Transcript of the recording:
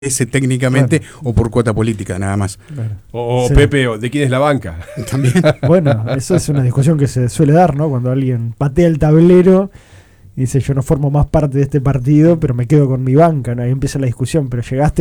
ese técnicamente o por cuota política, nada más. Bueno, O sí. Pepe, ¿de quién es la banca? También. Bueno, eso es una discusión que se suele dar, ¿no? Cuando alguien patea el tablero y dice, yo no formo más parte de este partido, pero me quedo con mi banca, ¿no? Ahí empieza la discusión, pero llegaste